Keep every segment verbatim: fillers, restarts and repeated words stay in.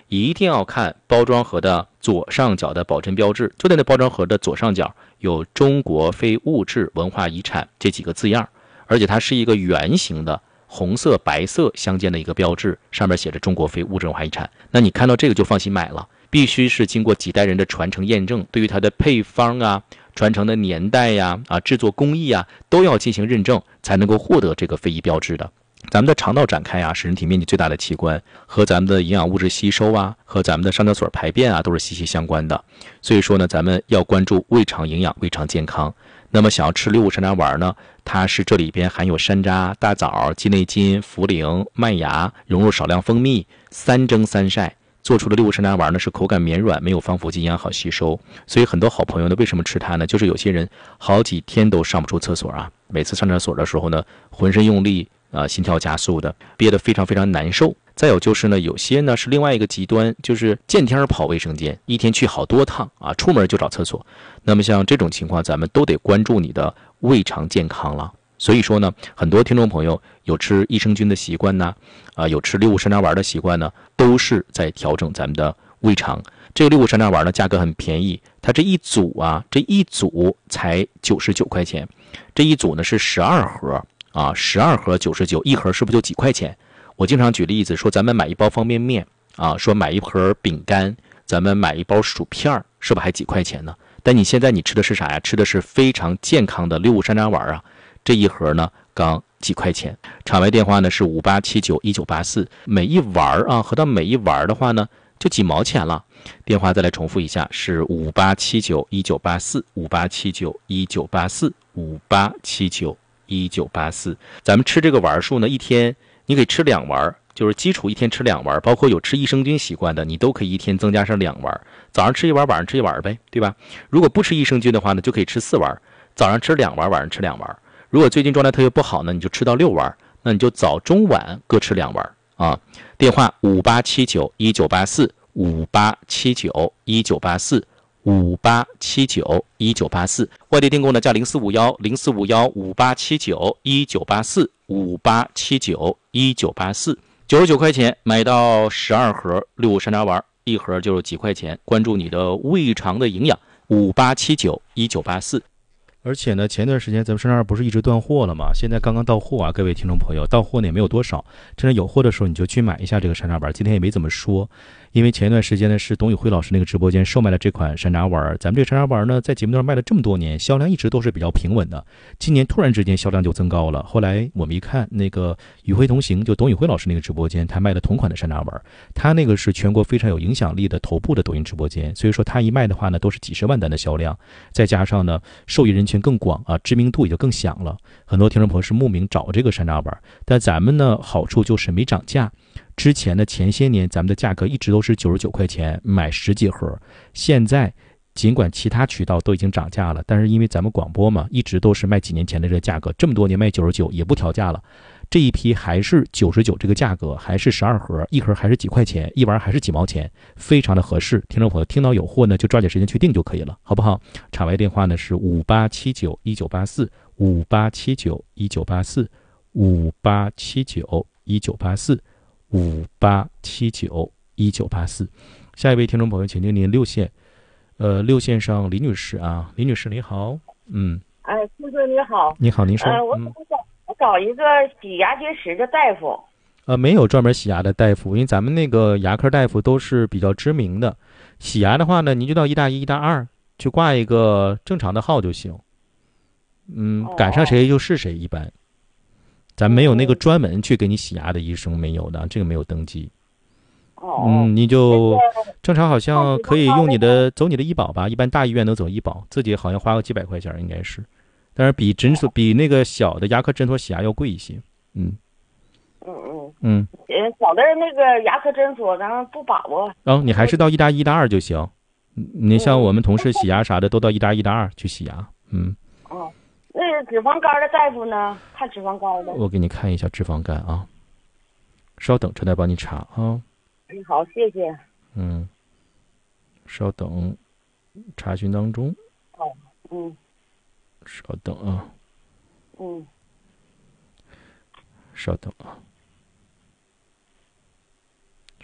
一定要看包装盒的左上角的保真标志，就在那包装盒的左上角有中国非物质文化遗产这几个字样，而且它是一个圆形的红色白色相间的一个标志，上面写着中国非物质文化遗产。那你看到这个就放心买了，必须是经过几代人的传承验证，对于它的配方啊、传承的年代呀、啊、制作工艺啊，都要进行认证，才能够获得这个非遗标志的。咱们的肠道展开啊，是人体面积最大的器官，和咱们的营养物质吸收啊，和咱们的上厕所排便啊，都是息息相关的。所以说呢，咱们要关注胃肠营养、胃肠健康。那么想要吃六物山楂丸呢，它是这里边含有山楂、大枣、鸡内金、茯苓、麦芽，融入少量蜂蜜，三蒸三晒做出的六物山楂丸呢，是口感绵软，没有防腐剂，营养好吸收。所以很多好朋友呢，为什么吃它呢？就是有些人好几天都上不出厕所啊，每次上厕所的时候呢，浑身用力。啊、呃，心跳加速的，憋得非常非常难受。再有就是呢，有些呢是另外一个极端，就是见天跑卫生间，一天去好多趟啊，出门就找厕所。那么像这种情况，咱们都得关注你的胃肠健康了。所以说呢，很多听众朋友有吃益生菌的习惯呢，啊、呃，有吃六物山楂丸的习惯呢，都是在调整咱们的胃肠。这个六物山楂丸呢，价格很便宜，它这一组啊，这一组才九十九块钱，这一组呢是十二盒。啊，十二盒九十九，一盒是不是就几块钱？我经常举例子说，咱们买一包方便面啊，说买一盒饼干，咱们买一包薯片，是不是还几块钱呢？但你现在你吃的是啥呀？吃的是非常健康的六物山楂丸啊，这一盒呢刚几块钱。场外电话呢是五八七九一九八四，每一丸啊，合到每一丸的话呢就几毛钱了。电话再来重复一下，是五八七九一九八四，五八七九一九八四，五八七九。一九八四，咱们吃这个丸数呢，一天你可以吃两丸，就是基础一天吃两丸，包括有吃益生菌习惯的，你都可以一天增加上两丸，早上吃一丸，晚上吃一丸呗，对吧？如果不吃益生菌的话呢，就可以吃四丸，早上吃两丸，晚上吃两丸。如果最近状态特别不好呢，你就吃到六丸，那你就早中晚各吃两丸啊。电话五八七九一九八四，五八七九一九八四。五八七九一九八四，外地订购呢加零四五幺零四五幺五八七九一九八四五八七九一九八四，九十九块钱买到十二盒六物山楂丸，一盒就是几块钱。关注你的胃肠的营养，五八七九一九八四。而且呢，前段时间咱们山楂丸不是一直断货了吗？现在刚刚到货啊，各位听众朋友，到货呢也没有多少，真的有货的时候你就去买一下这个山楂丸。今天也没怎么说，因为前一段时间呢是董宇辉老师那个直播间售卖了这款山楂丸。咱们这个山楂丸呢在节目上卖了这么多年，销量一直都是比较平稳的，今年突然之间销量就增高了。后来我们一看，那个宇辉同行就董宇辉老师那个直播间，他卖的同款的山楂丸，他那个是全国非常有影响力的头部的抖音直播间，所以说他一卖的话呢都是几十万单的销量，再加上呢受益人群更广啊，知名度也就更响了。很多听众朋友是慕名找这个山楂丸，但咱们呢好处就是没涨价。之前的前些年咱们的价格一直都是九十九块钱买十几盒，现在尽管其他渠道都已经涨价了，但是因为咱们广播嘛，一直都是卖几年前的这个价格，这么多年卖九十九也不调价了。这一批还是九十九这个价格，还是十二盒，一盒还是几块钱，一丸还是几毛钱，非常的合适。听众朋友听到有货呢，就抓紧时间去订就可以了，好不好？场外电话呢是五八七九一九八四，五八七九一九八四，五八七九一九八四，五八七九一九八四。下一位听众朋友，请听您六线，呃，六线上李女士啊，李女士你好，嗯， 哎，先生你好， 你好，您说， 呃，我嗯。 我找一个洗牙结石的大夫。 呃，没有专门洗牙的大夫，因为咱们那个牙科大夫都是比较知名的。洗牙的话呢，您就到一大一、一大二去挂一个正常的号就行。嗯，赶上谁就是谁，一般。咱没有那个专门去给你洗牙的医生，没有的，这个没有登记。 哦， 嗯，你就正常好像可以用你的走你的医保吧，一般大医院能走医保，自己好像花个几百块钱应该是。但是比诊所比那个小的牙科诊所洗牙要贵一些，嗯， 嗯嗯嗯， 呃，小的那个牙科诊所咱不把握。 哦，你还是到一大一大二就行。你像我们同事洗牙啥的，都到一大一大二去洗牙，嗯。 哦，那个脂肪肝的大夫呢？看脂肪肝的。 我给你看一下脂肪肝啊，稍等，陈代帮你查啊。 嗯，好，谢谢。 嗯，稍等，查询当中。 哦，嗯。 稍等啊， 嗯， 稍等啊，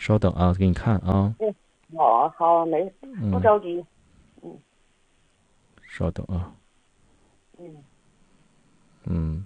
稍等啊，给你看啊。 嗯，好好，没不着急。嗯， 稍等啊。 嗯嗯。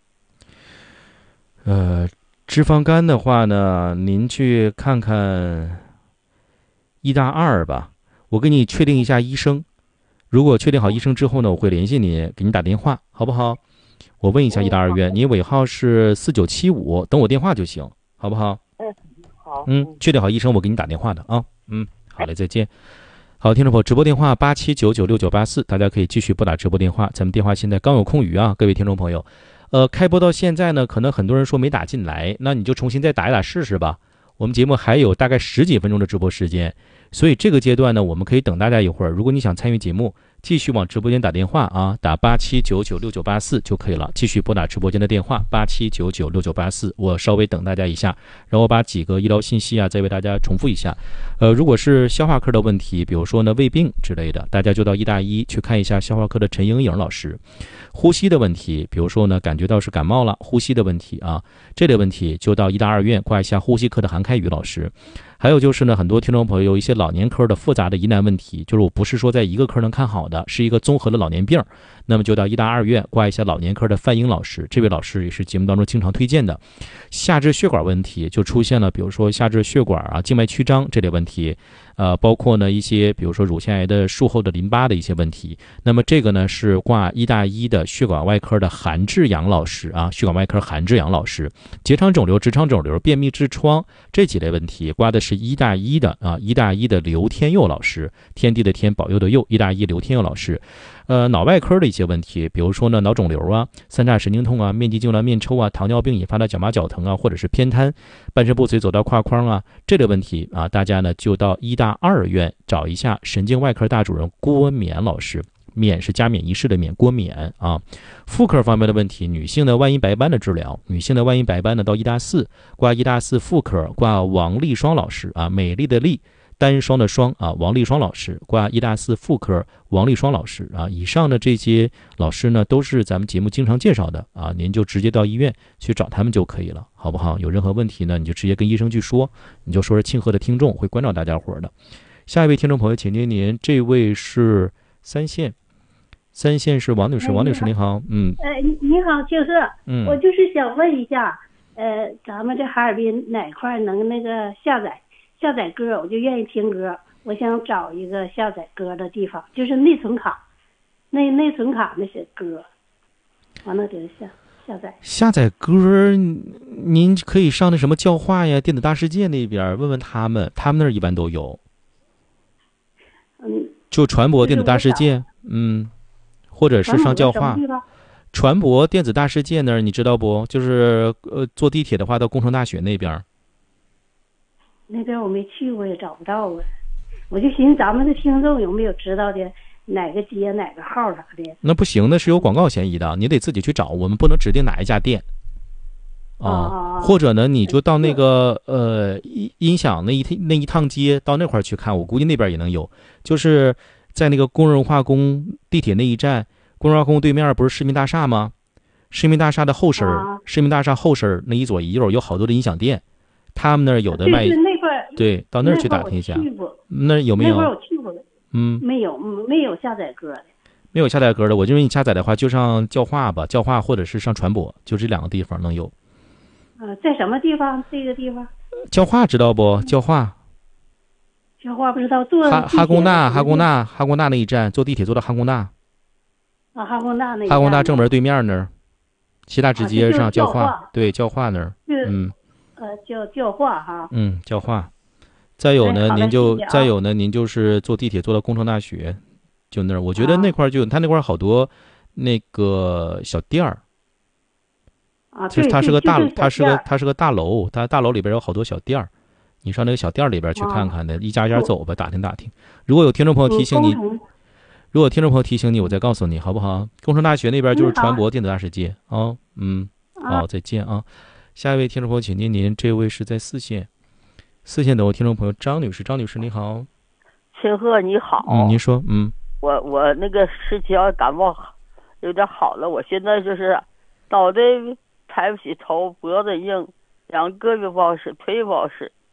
呃，脂肪肝的话呢，您去看看医大二吧。我给你确定一下医生，如果确定好医生之后呢，我会联系你，给你打电话，好不好？我问一下医大二院，你尾号是四九七五，等我电话就行，好不好？ 嗯，好。 嗯，确定好医生，我给你打电话的啊。嗯，好嘞，再见。好，听众朋友，直播电话八七九九六九八四，大家可以继续拨打直播电话，咱们电话现在刚有空余啊，各位听众朋友。呃，开播到现在呢，可能很多人说没打进来，那你就重新再打一打试试吧。我们节目还有大概十几分钟的直播时间，所以这个阶段呢，我们可以等大家一会儿。如果你想参与节目，继续往直播间打电话啊，打八七九九六九八四就可以了。继续拨打直播间的电话八七九九六九八四，我稍微等大家一下，然后我把几个医疗信息啊再为大家重复一下。呃，如果是消化科的问题，比如说呢胃病之类的，大家就到医大一去看一下消化科的陈莹颖老师。呼吸的问题，比如说呢感觉到是感冒了，呼吸的问题啊，这类问题就到医大二院挂一下呼吸科的韩开宇老师。还有就是呢，很多听众朋友有一些老年科的复杂的疑难问题，就是我不是说在一个科能看好的，是一个综合的老年病，那么就到医大二院挂一下老年科的范英老师，这位老师也是节目当中经常推荐的。下肢血管问题就出现了，比如说下肢血管啊、静脉曲张这类问题，呃，包括呢一些比如说乳腺癌的术后的淋巴的一些问题，那么这个呢是挂医大一的血管外科的韩志阳老师啊，血管外科韩志阳老师。结肠肿瘤、直肠肿瘤、便秘痔疮这几类问题挂的是医大一的啊，医大一的刘天佑老师，天地的天，保佑的佑，医大一刘天佑老师。呃，脑外科的一些问题，比如说呢脑肿瘤啊、三叉神经痛啊、面积痉挛、面抽啊、糖尿病引发的脚麻脚疼啊，或者是偏瘫、半身不遂走到胯框啊这类问题啊，大家呢就到医大二院找一下神经外科大主任郭冕老师。冕是加冕仪式的冕，郭冕啊。妇科方面的问题，女性的外阴白斑的治疗，女性的外阴白斑呢到医大四挂医大四妇科挂王丽双老师啊，美丽的丽，单双的双啊，王丽双老师挂医大四妇科王丽双老师啊。以上的这些老师呢都是咱们节目经常介绍的啊，您就直接到医院去找他们就可以了，好不好？有任何问题呢，你就直接跟医生去说，你就说是庆贺的听众会关照大家伙的。下一位听众朋友，请您您这位是三线。三线是王女士，王女士您好，嗯， 呃，你好，青社， 嗯， 我就是想问一下，呃，咱们这哈尔滨哪块能那个下载下载歌，我就愿意听歌，我想找一个下载歌的地方，就是内存卡，内内存卡那些歌，完了就下下载。 下载歌，您可以上那什么教化呀、电子大世界那边问问他们，他们那儿一般都有。 嗯， 就传播电子大世界，嗯。或者是上教化，传播电子大世界那儿你知道不？就是呃，坐地铁的话到工程大学那边。 那边我没去过，也找不到啊。我就寻思咱们的听众有没有知道的哪个街哪个号啥的。 那不行，那是有广告嫌疑的，你得自己去找，我们不能指定哪一家店。啊，或者呢，你就到那个呃音音响那一那一趟街，到那块儿去看，我估计那边也能有，就是。在那个工人化工地铁那一站，工人化工对面不是市民大厦吗？市民大厦的后身，啊、市民大厦后身那一左一右有好多的音响店，他们那儿有的卖。 对，那块对，到那儿去打听一下。那有没有？ 那会儿我去过。 嗯， 没有，没有下载歌的。 没有下载歌的，我就让你下载的话，就上教化吧，教化或者是上传播，就这两个地方能有。 呃，在什么地方？这个地方？ 教化知道不？教化。 教化不知道，坐哈哈工大，哈工大，哈工大那一站，坐地铁坐到哈工大。 啊，哈工大那一站。 哈工大正门对面那儿，西大直街上教化， 啊、 对教化那儿。嗯。 呃，教教化哈。 嗯，教化。再有呢，您就再有呢，您就是坐地铁坐到工程大学，就那儿。我觉得那块就他那块好多那个小店儿。 啊， 其实它是个大，它是个它是个大楼，它大楼里边有好多小店儿。你上那个小店里边去看看的，一家一家走吧，打听打听。如果有听众朋友提醒你，如果听众朋友提醒你，我再告诉你，好不好？工程大学那边就是传播电子大世界啊。嗯，好，再见啊。下一位听众朋友，请您您这位是在四线，四线等我听众朋友张女士，张女士你好。 青鹤你好。 嗯，您说，嗯。 我我那个十七号感冒有点好了，我现在就是脑袋抬不起头，脖子硬，然后胳膊不好使，腿不好使。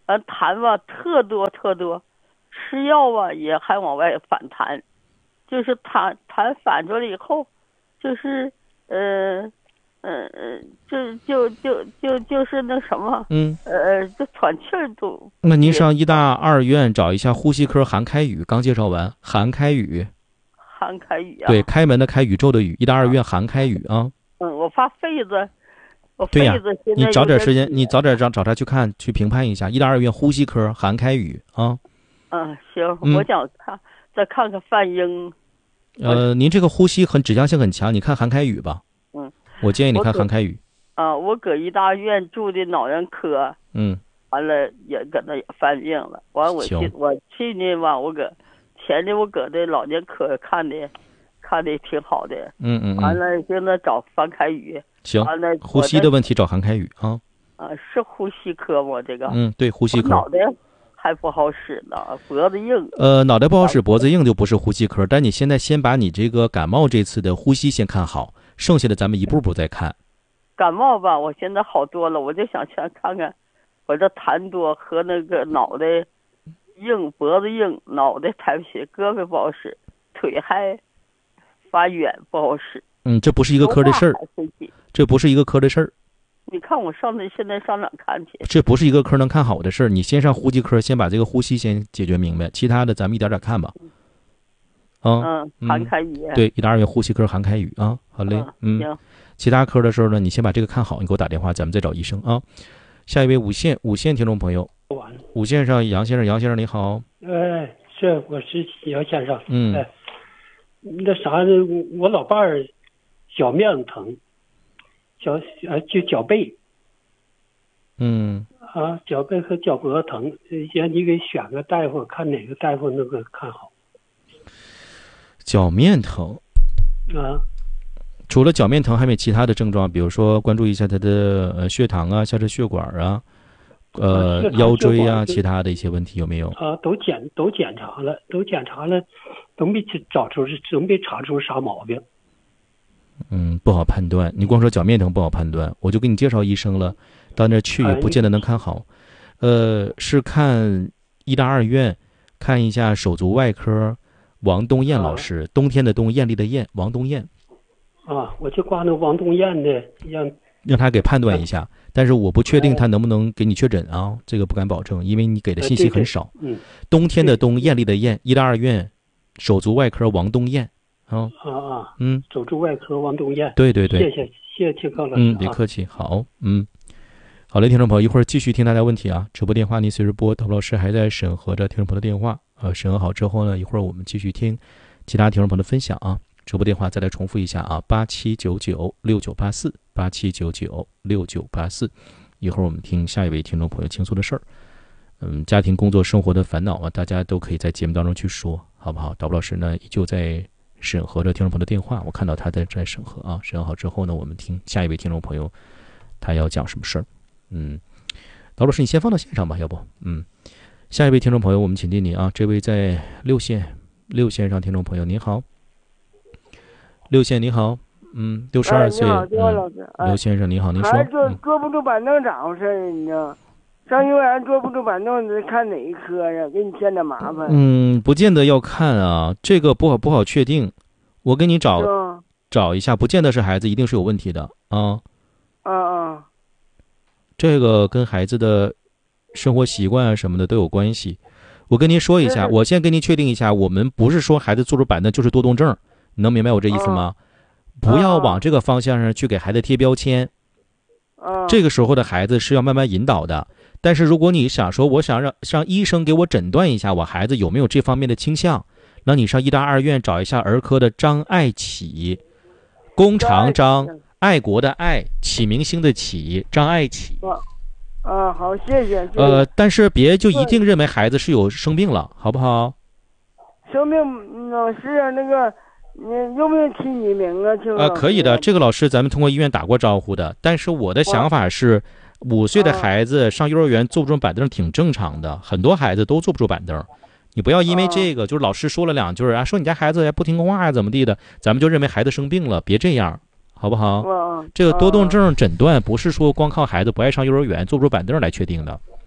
完痰吧特多特多，吃药吧也还往外反弹，就是痰痰反出来以后，就是呃呃呃，就就就就就是那什么， 嗯， 呃，就喘气儿都。 那您上医大二院找一下呼吸科韩开宇，刚介绍完，韩开宇， 韩开宇啊， 对，开门的开，宇宙的宇，医大二院韩开宇啊。 嗯，我发痱子，我对呀痱子现在你找点时间， 有点你早点找找他去看，去评判一下医大二院呼吸科韩开宇啊。 嗯，行， 嗯我想看再看看范英。 呃，您这个呼吸很指向性很强，你看韩开宇吧。 嗯， 我建议你看我可韩开宇。 啊，我搁医大院住的脑人科， 嗯， 完了也搁那也犯病了。完我去行我去年吧，我搁前年我搁这老年科看的，看的挺好的。 嗯嗯嗯， 完了现在找范开宇。 行完了， 呼吸的问题找韩开宇啊。 啊，是呼吸科吗？这个。 嗯，对，呼吸科。 我脑袋还不好使呢，脖子硬。 呃，脑袋不好使，脖子硬就不是呼吸科。但你现在先把你这个感冒这次的呼吸先看好，剩下的咱们一步步再看。 感冒吧，我现在好多了，我就想先看看，我这痰多和那个脑袋硬，脖子硬，脑袋抬不起，胳膊不好使，腿还发远不好使。 嗯，这不是一个科的事儿，这不是一个科的事儿。 你看我上那现在上哪看去？ 这不是一个科能看好的事儿。你先上呼吸科，先把这个呼吸先解决明白，其他的咱们一点点看吧。啊， 嗯，韩开宇。 对，医大二院呼吸科韩开宇啊，好嘞，嗯， 行。 其他科的时候呢，你先把这个看好，你给我打电话，咱们再找医生啊。下一位五线五线听众朋友，五线上杨先生，杨先生你好。 哎，是，我是杨先生。 嗯。 哎，那啥呢？我老伴儿脚面疼，脚呃就脚背。 嗯。 啊，脚背和脚脖疼，让你给选个大夫，看哪个大夫能够看好。 脚面疼。 啊。 除了脚面疼，还有没有其他的症状？比如说，关注一下他的呃血糖啊、下肢血管啊、呃腰椎啊，其他的一些问题有没有？ 啊，都检都检查了，都检查了，都没找出是，都没查出啥毛病。 嗯，不好判断。你光说脚面疼不好判断，我就给你介绍医生了，到那去也不见得能看好。呃，是看医大二院，看一下手足外科王东艳老师，啊、冬天的冬，艳丽的艳，王东艳。 啊，我就挂那王东艳的，让让他给判断一下，但是我不确定他能不能给你确诊啊，这个不敢保证，因为你给的信息很少。 嗯， 冬天的冬，艳丽的艳，医大二院手足外科王东艳啊啊啊， 嗯， 手足外科王东艳， 对对对， 谢谢谢谢田康老师， 嗯，别客气，好，嗯，好嘞，听众朋友，一会儿继续听大家问题啊，直播电话您随时拨，导播老师还在审核着听众朋友的电话，呃，审核好之后呢，一会儿我们继续听其他听众朋友的分享啊。直播电话再来重复一下啊，八七九九六九八四，八七九九六九八四。一会儿我们听下一位听众朋友倾诉的事儿，嗯，家庭、工作、生活的烦恼啊，大家都可以在节目当中去说，好不好？导播老师呢依旧在审核着听众朋友的电话，我看到他在在审核啊，审核好之后呢，我们听下一位听众朋友他要讲什么事儿。嗯，导播老师你先放到线上吧，要不？嗯，下一位听众朋友我们请进你啊，这位在六线六线上听众朋友您好。六线你好，嗯，六十二岁， 哎、你好，老师， 刘先生你好，您说。 孩子坐坐不住板凳咋回事儿？你知道，上幼儿园坐不住板凳，你看哪一科呀？给你添点麻烦。 嗯，不见得要看啊，这个不好不好确定。我给你找找一下，不见得是孩子，一定是有问题的啊。 啊啊。 这个跟孩子的生活习惯啊什么的都有关系。我跟您说一下，我先跟您确定一下，我们不是说孩子坐住板凳就是多动症。你能明白我这意思吗？不要往这个方向上去给孩子贴标签。这个时候的孩子是要慢慢引导的。但是如果你想说，我想让让医生给我诊断一下我孩子有没有这方面的倾向，那你上医大二院找一下儿科的张爱启，弓长张，爱国的爱，启明星的启，张爱启。 啊，好，谢谢。谢谢呃，但是别就一定认为孩子是有生病了，好不好？ 生病，嗯，是啊，那个。你用不用提你名啊？ 呃，可以的，这个老师咱们通过医院打过招呼的。但是我的想法是，五岁的孩子上幼儿园坐不住板凳挺正常的，很多孩子都坐不住板凳。你不要因为这个，就是老师说了两句啊，说你家孩子也不听话呀，怎么地的，咱们就认为孩子生病了，别这样，好不好？这个多动症诊断不是说光靠孩子不爱上幼儿园坐不住板凳来确定的。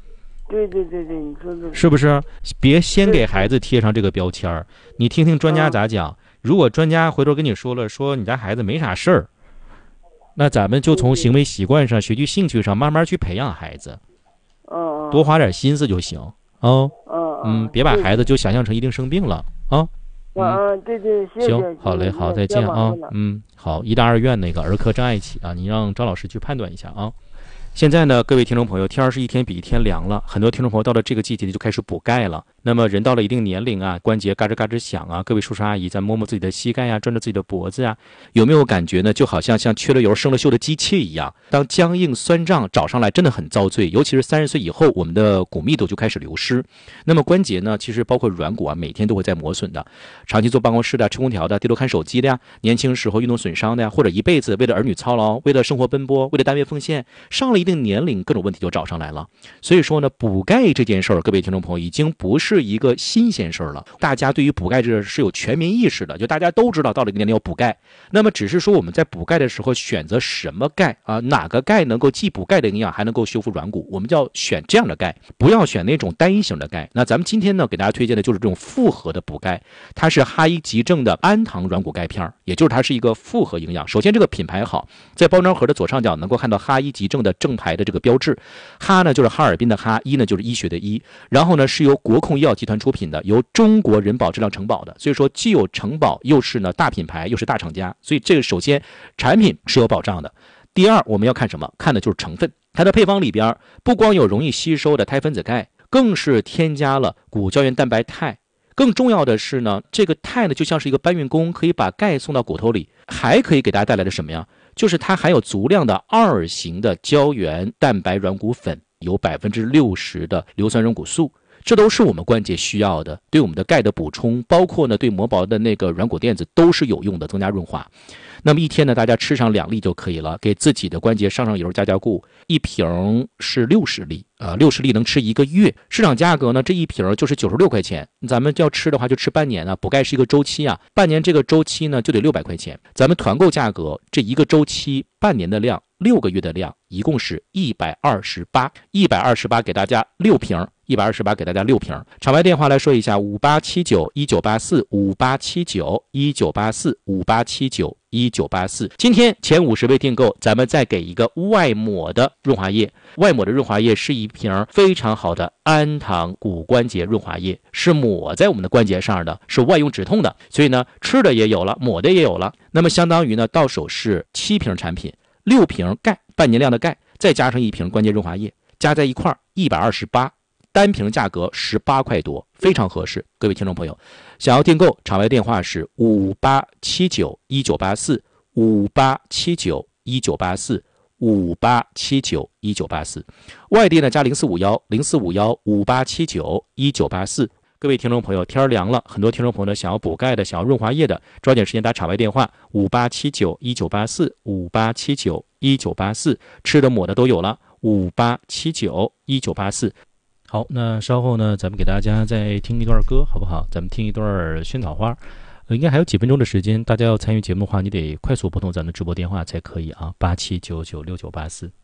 对对对对，你说的是不是？别先给孩子贴上这个标签儿，你听听专家咋讲。如果专家回头跟你说了，说你家孩子没啥事儿，那咱们就从行为习惯上、学习兴趣上慢慢去培养孩子， 嗯多花点心思就行啊。 嗯嗯，别把孩子就想象成一定生病了啊。 嗯嗯，对对，谢谢。 行，好嘞，好，再见啊。嗯，好，医大二院那个儿科障碍期啊，你让张老师去判断一下啊。现在呢，各位听众朋友，天儿是一天比一天凉了，很多听众朋友到了这个季节就开始补钙了。那么人到了一定年龄啊，关节嘎吱嘎吱响啊，各位叔叔阿姨再摸摸自己的膝盖呀、啊，转着自己的脖子呀、啊，有没有感觉呢？就好像像缺了油、生了锈的机器一样，当僵硬酸胀找上来，真的很遭罪。尤其是三十岁以后，我们的骨密度就开始流失。那么关节呢，其实包括软骨啊，每天都会在磨损的。长期坐办公室的、吃空调的、低头看手机的呀，年轻时候运动损伤的呀，或者一辈子为了儿女操劳、为了生活奔波、为了单位奉献，上了一定年龄，各种问题就找上来了。所以说呢，补钙这件事儿，各位听众朋友已经不是是一个新鲜事儿了，大家对于补钙这是有全民意识的，就大家都知道到了一个年龄要补钙。那么只是说我们在补钙的时候选择什么钙啊，哪个钙能够既补钙的营养还能够修复软骨，我们就要选这样的钙，不要选那种单一型的钙。那咱们今天呢给大家推荐的就是这种复合的补钙，它是哈医急正的氨糖软骨钙片，也就是它是一个复合营养。首先这个品牌好，在包装盒的左上角能够看到哈医急正的正牌的这个标志，哈呢就是哈尔滨的哈，医呢就是医学的医，然后呢是由国控医药集团出品的，由中国人保质量承保的，所以说既有承保又是呢大品牌又是大厂家，所以这个首先产品是有保障的。第二我们要看什么？看的就是成分，它的配方里边不光有容易吸收的肽分子钙，更是添加了骨胶原蛋白肽。更重要的是呢，这个肽呢就像是一个搬运工，可以把钙送到骨头里，还可以给大家带来的什么呀？就是它含有足量的二型的胶原蛋白软骨粉，有百分之六十的硫酸软骨素。这都是我们关节需要的，对我们的钙的补充，包括呢对磨薄的那个软骨垫子都是有用的，增加润滑。那么一天呢，大家吃上两粒就可以了，给自己的关节上上油加加固。一瓶是六十粒，呃，六十粒能吃一个月。市场价格呢，这一瓶就是九十六块钱。咱们要吃的话，就吃半年啊。补钙是一个周期啊，半年这个周期呢就得六百块钱。咱们团购价格，这一个周期半年的量，六个月的量，一共是一百二十八，一百二十八给大家六瓶。一百二十八给大家六瓶。场外电话来说一下：五八七九一九八四，五八七九一九八四，五八七九一九八四。今天前五十位订购，咱们再给一个外抹的润滑液。外抹的润滑液是一瓶非常好的氨糖骨关节润滑液，是抹在我们的关节上的，是外用止痛的。所以呢，吃的也有了，抹的也有了。那么相当于呢，到手是七瓶产品，六瓶钙，半年量的钙，再加上一瓶关节润滑液，加在一块儿一百二十八。单瓶价格十八块多，非常合适。各位听众朋友，想要订购，场外电话是五八七九一九八四，五八七九一九八四，五八七九一九八四。外地呢加零四五幺零四五幺五八七九一九八四。各位听众朋友，天凉了，很多听众朋友呢想要补钙的，想要润滑液的，抓紧时间打场外电话五八七九一九八四，五八七九一九八四。吃的抹的都有了，五八七九一九八四。好，那稍后呢，咱们给大家再听一段歌，好不好？咱们听一段萱草花，呃，应该还有几分钟的时间。大家要参与节目的话，你得快速拨通咱们的直播电话才可以啊，八七九九六九八四。